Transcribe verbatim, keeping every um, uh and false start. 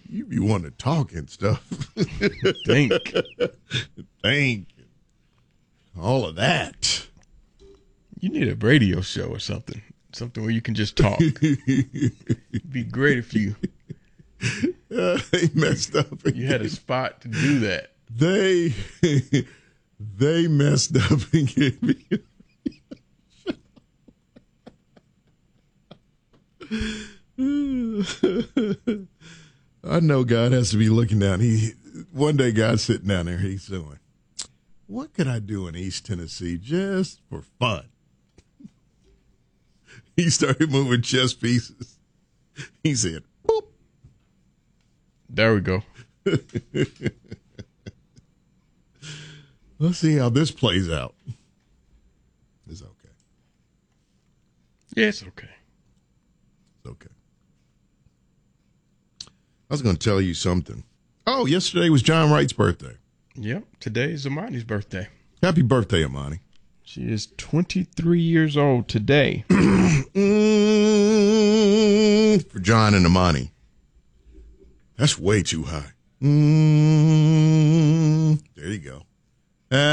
You be wanting to talk and stuff. Think. Think. All of that. You need a radio show or something. Something where you can just talk. It'd be great if you uh, they messed up. You had a spot to do that. They they messed up and gave me I know God has to be looking down. He one day God's sitting down there, he's doing, what could I do in East Tennessee just for fun? He started moving chess pieces. He said, boop. There we go. Let's see how this plays out. It's okay. Yeah, it's okay. It's okay. I was going to tell you something. Oh, yesterday was John Wright's birthday. Yep. Today is Amani's birthday. Happy birthday, Amani. She is twenty-three years old today. mm, for John and Amani. That's way too high. Mm, there you go.